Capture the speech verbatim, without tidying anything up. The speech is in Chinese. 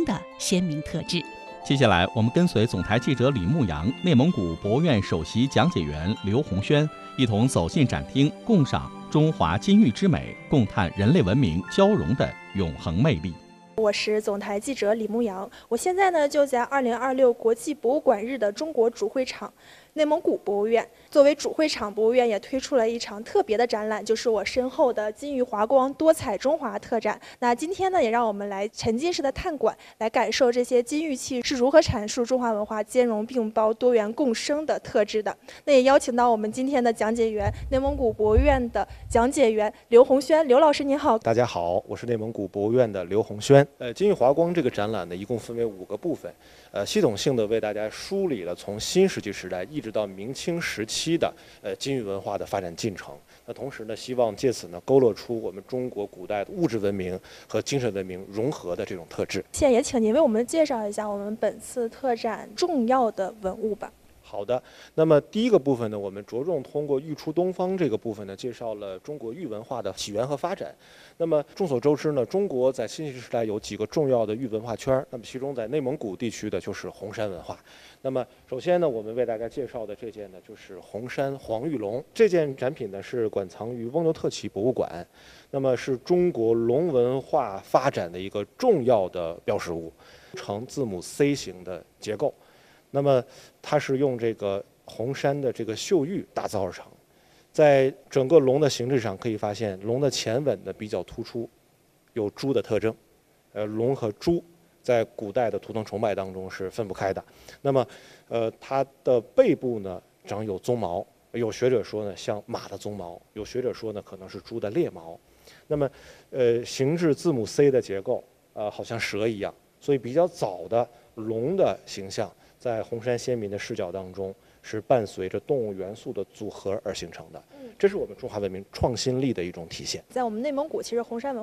的鲜明特质。 接下来，我们跟随总台记者李牧阳、内蒙古博物院首席讲解员刘红轩一同走进展厅，共赏中华金玉之美，共探人类文明交融的永恒魅力。 我是总台记者李牧阳，我现在呢就在二零二六国际博物馆日的中国主会场内蒙古博物院。作为主会场，博物院也推出了一场特别的展览，就是我身后的金玉华光多彩中华特展。那今天呢，也让我们来沉浸式的探馆，来感受这些金玉器是如何阐述中华文化兼容并包、多元共生的特质的。那也邀请到我们今天的讲解员，内蒙古博物院的讲解员刘红轩。刘老师您好。 大家好，我是内蒙古博物院的刘红轩。呃，金玉华光这个展览呢，一共分为五个部分，呃，系统性的为大家梳理了从新石器时代一直到明清时期的呃金玉文化的发展进程。那同时呢，希望借此呢勾勒出我们中国古代的物质文明和精神文明融合的这种特质。 现在也请您为我们介绍一下我们本次特展重要的文物吧。 好的，那么第一个部分呢，我们着重通过玉出东方这个部分呢，介绍了中国玉文化的起源和发展。那么众所周知呢，中国在新石器时代有几个重要的玉文化圈，那么其中在内蒙古地区的就是红山文化。那么首先呢，我们为大家介绍的这件呢，就是红山黄玉龙。这件展品呢是馆藏于翁牛特旗博物馆，那么是中国龙文化发展的一个重要的标识物，呈字母 C 型的结构。那么它是用这个红山的这个绣玉打造而成，在整个龙的形制上可以发现，龙的前吻呢比较突出，有猪的特征。呃，龙和猪在古代的图腾崇拜当中是分不开的。那么，呃，它的背部呢长有鬃毛，有学者说呢像马的鬃毛，有学者说呢可能是猪的鬣毛。那么，呃，形制字母 C 的结构，呃，好像蛇一样，所以比较早的龙的形象，在红山先民的视角当中，是伴随着动物元素的组合而形成的。这是我们中华文明创新力的一种体现。 在我们内蒙古，其实红山文